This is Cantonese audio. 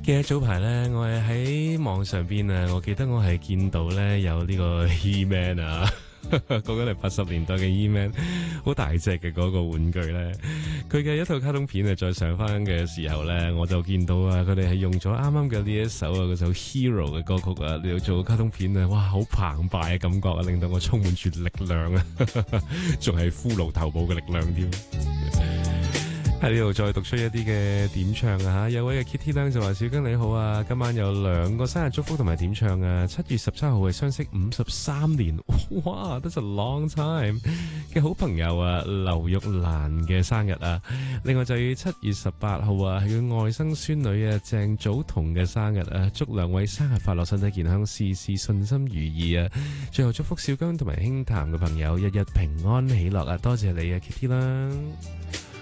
記得早排咧，我係喺網上邊啊，我記得我係見到咧有呢個 He-Man 啊，講緊係80年代嘅 He-Man， 好大隻嘅嗰個玩具咧。佢嘅一套卡通片啊，再上翻嘅時候咧，我就見到啊，佢哋係用咗啱啱嘅呢一首啊，嗰首 Hero 嘅歌曲啊，嚟到做卡通片啊，哇，好澎湃嘅感覺啊，令到我充滿住力量啊，仲係骷髏頭部嘅力量添。喺呢度再讀出一啲嘅點唱啊吓，有位嘅 Kitty 咧就話：小根你好啊，今晚有2個生日祝福同埋點唱啊。7月17號係相識53年，哇，that's a long time 嘅好朋友啊，劉玉蘭嘅生日啊。另外就要7月18號啊，係佢外甥孫女啊鄭祖彤嘅生日啊，祝2位生日快樂，身體健康，事事順心如意啊。最後祝福小根同埋輕談嘅朋友日日平安喜樂啊，多謝你啊 Kitty 啦。